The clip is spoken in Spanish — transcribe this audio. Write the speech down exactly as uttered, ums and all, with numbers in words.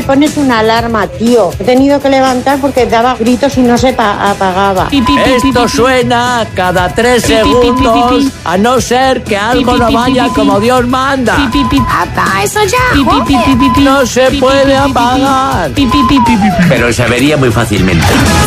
pones una alarma, tío? He tenido que levantar porque daba gritos y no se pa- apagaba. Esto suena cada tres segundos, a no ser que algo no vaya como Dios manda. Apa, eso ya, joder. No se puede apagar. Pero se avería muy fácilmente.